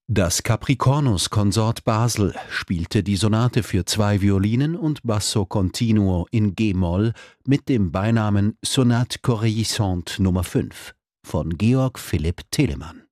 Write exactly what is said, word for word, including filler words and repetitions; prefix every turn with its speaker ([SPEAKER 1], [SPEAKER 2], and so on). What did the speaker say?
[SPEAKER 1] Das Capricornus-Konsort Basel spielte die Sonate für zwei Violinen und Basso Continuo in G-Moll mit dem Beinamen Sonate Choréissante Nummer fünf von Georg Philipp Telemann.